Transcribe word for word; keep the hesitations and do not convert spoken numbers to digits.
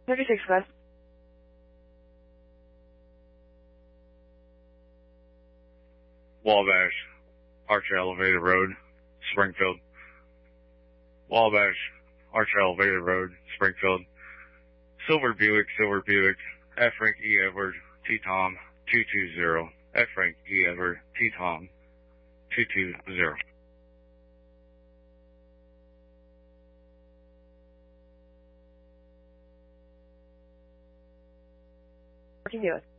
thirty-six West. Wabash, Archer Elevated Road, Springfield. Wabash, Archer Elevated Road, Springfield. Silver Buick, Silver Buick, F. Frank E. Edward, T. Tom, two two zero. F. Frank E. Edward, T. Tom, two two zero. Continuous.